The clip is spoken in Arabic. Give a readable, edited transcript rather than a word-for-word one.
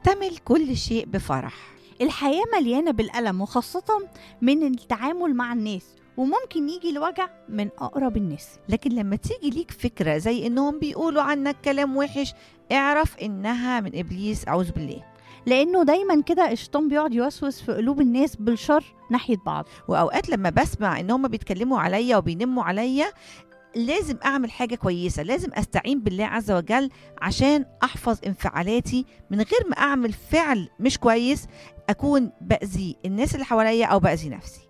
واحتمل كل شيء بفرح. الحياة مليانة بالألم، وخاصة من التعامل مع الناس، وممكن يجي الوجع من أقرب الناس. لكن لما تيجي ليك فكرة زي إنهم بيقولوا عنك كلام وحش، اعرف إنها من إبليس، أعوذ بالله. لأنه دايما كده الشيطان بيقعد يوسوس في قلوب الناس بالشر ناحية بعض. وأوقات لما بسمع إن هم بيتكلموا عليا وبينموا عليا، لازم أعمل حاجة كويسة، لازم أستعين بالله عز وجل عشان أحفظ انفعالاتي، من غير ما أعمل فعل مش كويس أكون بأذي الناس اللي حواليا أو بأذي نفسي.